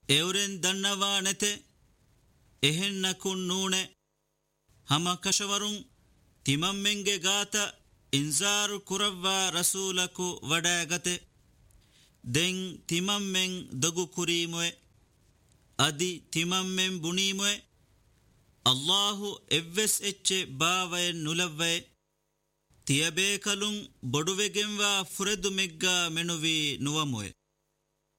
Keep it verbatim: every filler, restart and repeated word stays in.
ಎವರೆನ್ ದನ್ನವಾ ನೆತೆ ಎಹೆನ್ನಕುನ್ ನೂಣೆ ಹಮ ಕಶವರುಂ ತಿಮಮ್ಮೆಂಗೆ ಗಾತ ಇನ್ಸಾರು ಕುರವ್ವಾ ರಸೂಲಕು ವಡಾಗತೆ ದೆಂ ತಿಮಮ್ಮೆಂ ದಗು ಕುರೀಮುವೆ ಅದಿ ತಿಮಮ್ಮೆಂ ಬುಣೀಮುವೆ ಅಲ್ಲಾಹು ಎವ್ವೆಸ್ ಎಚ್ಚೆ ಬಾವಯನ್ ನುಲವ್ವೆ ತಿಯಬೇಕಲುಂ ಬೊಡುವೆಗೆಂವಾ ಫುರೆದು ಮೆಗ್ಗಾ ಮೆನುವಿ ನುವಮುವೆ.